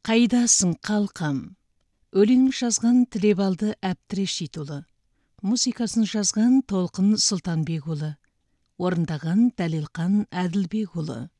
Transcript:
Қайдасың қалқам? Өлең жазған Тілебалды Әбдірешитұлы. Музыкасын жазған Толқын Сұлтанбекұлы. Орындаған Дәлелқан Әділбекұлы.